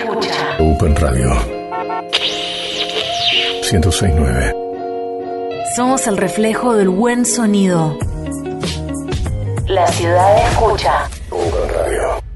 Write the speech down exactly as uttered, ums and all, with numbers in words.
escucha. Open Radio ciento seis punto nueve. Somos el reflejo del buen sonido. La ciudad escucha. Open Radio.